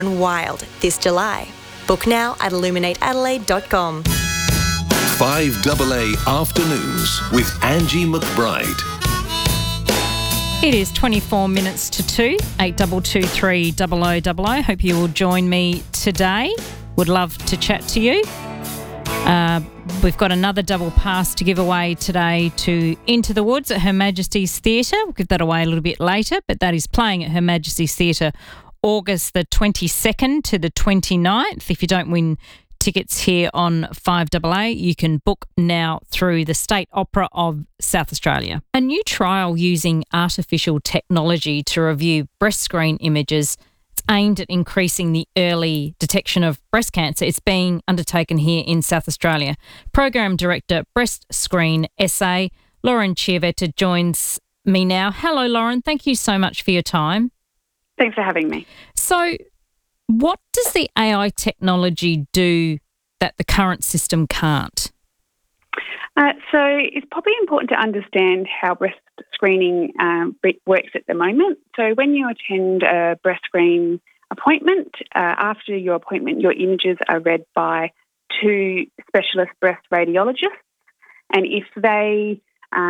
Wild this July. Book now at illuminateadelaide.com. 5AA Afternoons with Angie McBride. It is 24 minutes to 2, 8223 0000. Hope you will join me today. Would love to chat to you. We've got another double pass to give away today to Into the Woods at Her Majesty's Theatre. We'll give that away a little bit later, but that is playing at Her Majesty's Theatre August the 22nd to the 29th. If you don't win tickets here on 5AA, you can book now through the State Opera of South Australia. A new trial using artificial technology to review breast screen images. It's aimed at increasing the early detection of breast cancer. It's being undertaken here in South Australia. Program Director, Breast Screen SA, Lauren Chiavetta joins me now. Hello, Lauren. Thank you so much for your time. Thanks for having me. So, what does the AI technology do that the current system can't? So it's probably important to understand how breast screening works at the moment. So when you attend a breast screen appointment, after your appointment, your images are read by two specialist breast radiologists. And if they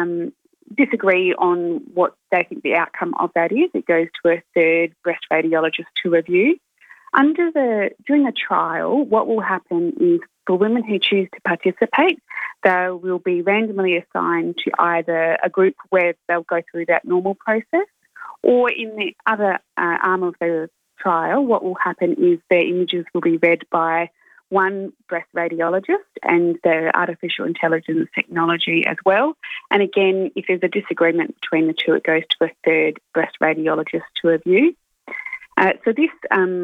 disagree on what they think the outcome of that is, it goes to a third breast radiologist to review. During the trial, what will happen is for women who choose to participate, they will be randomly assigned to either a group where they'll go through that normal process, or in the other arm of the trial, what will happen is their images will be read by one breast radiologist and the artificial intelligence technology as well. And again, if there's a disagreement between the two, it goes to a third breast radiologist to review. So this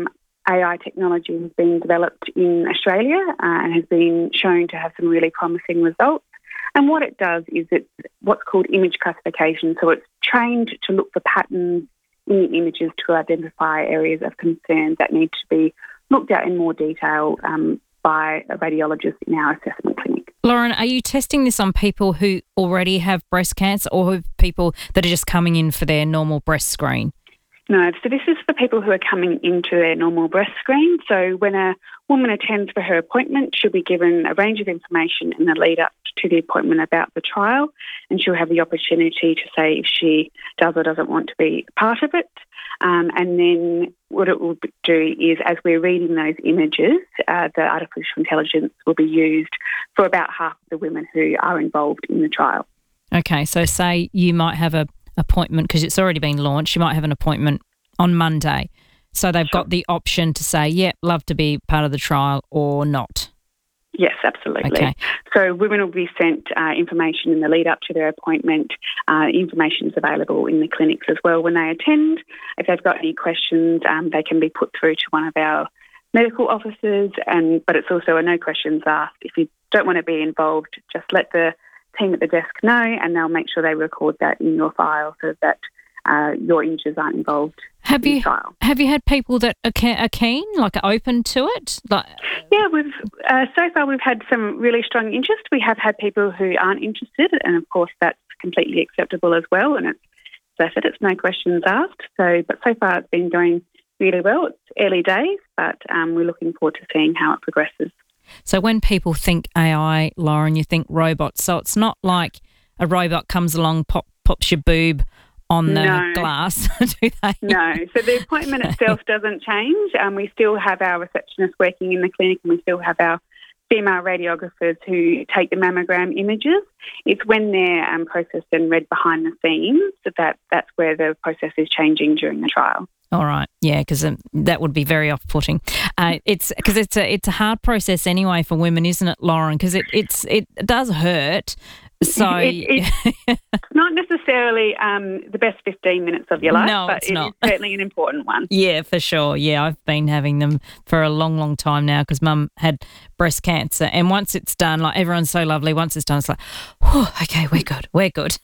AI technology has been developed in Australia and has been shown to have some really promising results. And what it does is it's what's called image classification. So it's trained to look for patterns in the images to identify areas of concern that need to be looked at in more detail by a radiologist in our assessment clinic. Lauren, are you testing this on people who already have breast cancer or people that are just coming in for their normal breast screen? No, so this is for people who are coming into their normal breast screen. So when a woman attends for her appointment, she'll be given a range of information in the lead up to the appointment about the trial, and she'll have the opportunity to say if she does or doesn't want to be part of it. And then what it will do is, as we're reading those images, the artificial intelligence will be used for about half of the women who are involved in the trial. Okay, so say you might have a appointment because it's already been launched. You might have an appointment on Monday. So they've got the option to say, yeah, love to be part of the trial or not. Yes, absolutely. Okay. So women will be sent information in the lead up to their appointment. Information is available in the clinics as well when they attend. If they've got any questions, they can be put through to one of our medical officers. But it's also a no questions asked. If you don't want to be involved, just let the team at the desk know, and they'll make sure they record that in your file so that your images aren't involved in the trial. Have you had people that are keen, like are open to it? Yeah, we've so far we've had some really strong interest. We have had people who aren't interested, and of course that's completely acceptable as well. And it's, as I said, it's no questions asked. But so far it's been going really well. It's early days, but we're looking forward to seeing how it progresses. So when people think AI, Lauren, you think robots. So it's not like a robot comes along, pops your boob on the glass, do they? No. So the appointment itself doesn't change. We still have our receptionists working in the clinic, and we still have our female radiographers who take the mammogram images. It's when they're processed and read behind the scenes that's where the process is changing during the trial. All right, yeah, because that would be very off-putting. It's a hard process anyway for women, isn't it, Lauren? Because it does hurt. So it's not necessarily the best 15 minutes of your life, but it's not. Is certainly an important one. Yeah, for sure. Yeah, I've been having them for a long, long time now because Mum had breast cancer, and once it's done, like everyone's so lovely. Once it's done, it's like, oh, okay, we're good.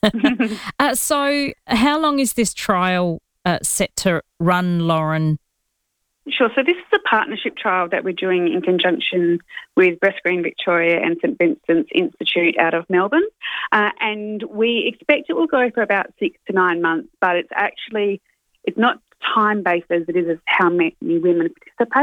So, how long is this trial set to run, Lauren? Sure. So this is a partnership trial that we're doing in conjunction with Breast Screen Victoria and St Vincent's Institute out of Melbourne. And we expect it will go for about 6 to 9 months, but it's not time-based as it is as how many women participate.